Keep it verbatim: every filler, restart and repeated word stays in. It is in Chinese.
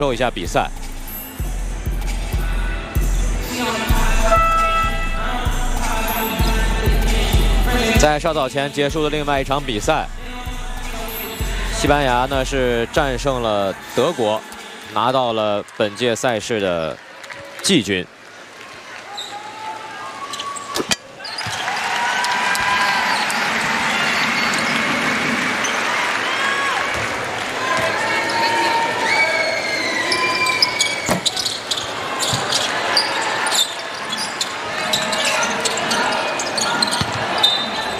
收一下比赛。在稍早前结束的另外一场比赛，西班牙呢是战胜了德国，拿到了本届赛事的季军。